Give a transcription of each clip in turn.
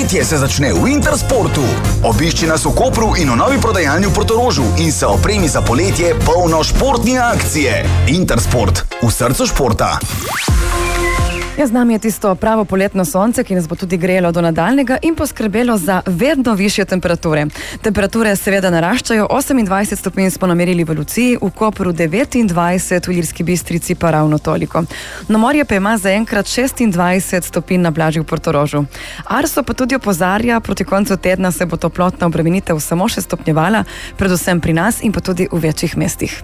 Poletje se začne v Intersportu. Obišči nas v Kopru in v novi prodajalni v Portorožu in se opremi za poletje polno športne akcije. Intersport, v srcu športa. Ja, z nami je tisto pravo poletno sonce, ki nas bo tudi grelo do nadaljnega in poskrbelo za vedno višje temperature. Temperature seveda naraščajo, 28 stopinj smo namerili v Luciji, v Kopru 29, v Ilirski Bistrici pa ravno toliko. Na morje pa ima zaenkrat 26 stopinj na plaži v Portorožu. Arso pa tudi opozarja, proti koncu tedna se bo toplotna obremenitev samo še stopnjevala, predvsem pri nas in pa tudi v večjih mestih.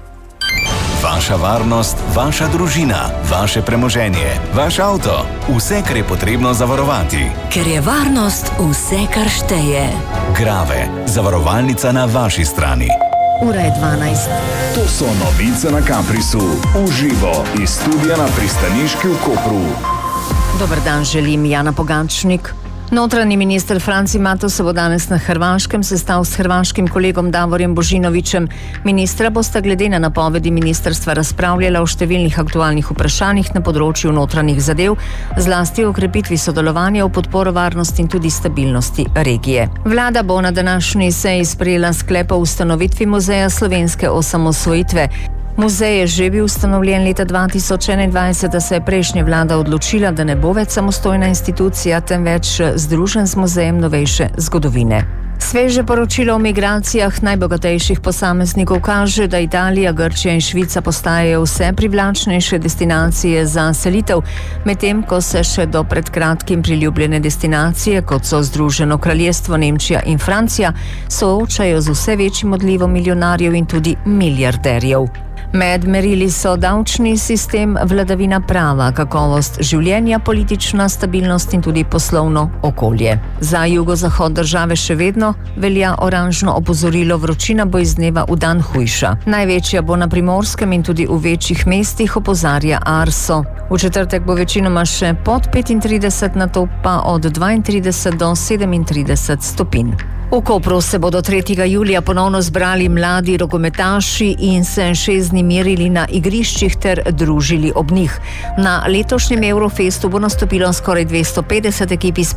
Vaša varnost, vaša družina, vaše premoženje, vaš avto, vse, kar je potrebno zavarovati. Ker je varnost vse, kar šteje. Grave, zavarovalnica na vaši strani. Ura je 12. To so novice na Caprisu. V živo iz studia na Pristaniški v Kopru. Dober dan, želim Jana Pogačnik. Notranji minister Franci Mato se bo danes na Hrvaškem sestal s hrvaškim kolegom Davorjem Božinovićem. Ministra bosta glede na napovedi ministrstva razpravljala o številnih aktualnih vprašanjih na področju notranjih zadev, zlasti o okrepitvi sodelovanja v podporo varnosti in tudi stabilnosti regije. Vlada bo na današnji seji sprejela sklep o ustanovitvi Muzeja slovenske osamosvojitve. Muzej je že bil ustanovljen leta 2021, da se je prejšnja vlada odločila, da ne bo več samostojna institucija, temveč združen z muzejem novejše zgodovine. Sveže poročilo o migracijah najbogatejših posameznikov kaže, da Italija, Grčija in Švica postajajo vse privlačnejše destinacije za selitev, medtem ko se še do pred kratkim priljubljene destinacije, kot so Združeno kraljestvo, Nemčija in Francija, soočajo z vse večjim odlivom milijonarjev in tudi milijarderjev. Med merili so davčni sistem, vladavina prava, kakovost življenja, politična stabilnost in tudi poslovno okolje. Za jugozahod države še vedno velja oranžno opozorilo, vročina bo iz dneva v dan hujša. Največja bo na Primorskem in tudi v večjih mestih, opozarja Arso. V četrtek bo večinoma še pod 35, nato pa od 32 do 37 stopinj. V Kopru se bodo 3. julija ponovno zbrali mladi rokometaši in se 6 dni merili na igriščih ter družili ob njih. Na letošnjem Eurofestu bo nastopilo skoraj 250 ekip iz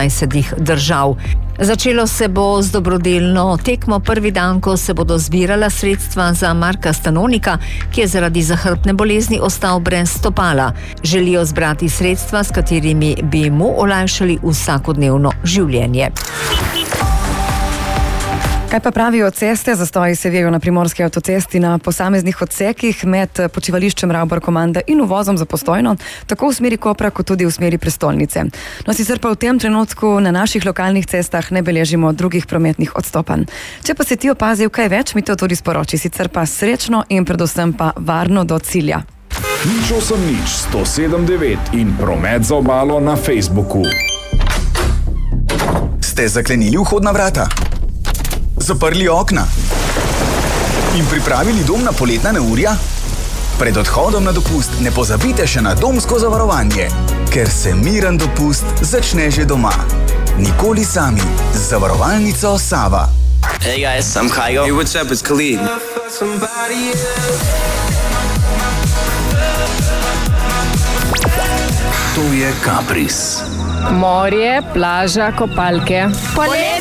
25 držav. Začelo se bo z dobrodelno tekmo prvi dan, ko se bodo zbirala sredstva za Marka Stanonika, ki je zaradi zahrbtne bolezni ostal brez stopala. Želijo zbrati sredstva, s katerimi bi mu olajšali vsakodnevno življenje. Kaj pa pravijo ceste? Zastoji se vijejo na primorski avtocesti na posameznih odsekih med počivališčem Ravbar-Komanda in uvozom za Postojno, tako v smeri Kopra, kot tudi v smeri prestolnice. No, sicer pa v tem trenutku na naših lokalnih cestah ne beležimo drugih prometnih odstopanj. Če pa se ti opazil kaj več, mi to tudi sporoči, sicer pa srečno in predvsem pa varno do cilja. 8-107-9 in promet za obalo na Facebooku. Ste zaklenili vhodna vrata? Zaprli okna in pripravili dom na poletna neurja? Pred odhodom na dopust ne pozabite še na domsko zavarovanje, ker se miren dopust začne že doma. Nikoli sami z zavarovalnico Sava. Hey guys, I'm Kygo. Hey, what's up? It's Khalid. To je Capris. Morje, plaža, kopalke. Poletje!